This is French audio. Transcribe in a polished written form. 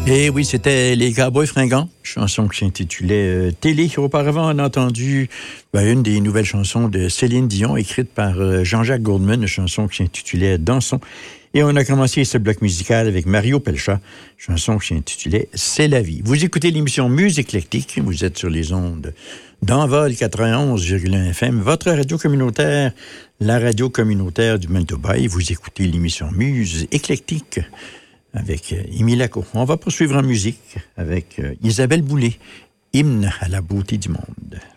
Et oui, c'était les Cowboys Fringants, chanson qui s'intitulait Télé. Auparavant, on a entendu une des nouvelles chansons de Céline Dion, écrite par Jean-Jacques Goldman, une chanson qui s'intitulait Dansons. Et on a commencé ce bloc musical avec Mario Pelcha, chanson qui s'intitulait C'est la vie. Vous écoutez l'émission Musique éclectique, vous êtes sur les ondes d'Envol 91,1 FM, votre radio communautaire, la radio communautaire du Manitoba, et vous écoutez l'émission Musique éclectique avec Émile Laco. On va poursuivre en musique avec Isabelle Boulay, Hymne à la beauté du monde.